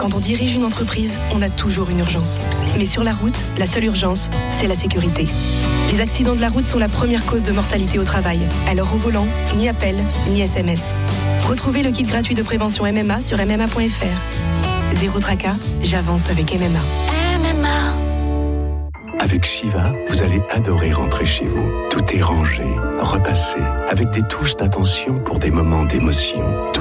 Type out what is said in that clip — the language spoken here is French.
Quand on dirige une entreprise, on a toujours une urgence. Mais sur la route, la seule urgence, c'est la sécurité. Les accidents de la route sont la première cause de mortalité au travail. Alors au volant, ni appel, ni SMS. Retrouvez le kit gratuit de prévention MMA sur MMA.fr. Zéro tracas, j'avance avec MMA. MMA. Avec Shiva, vous allez adorer rentrer chez vous. Tout est rangé, repassé, avec des touches d'attention pour des moments d'émotion.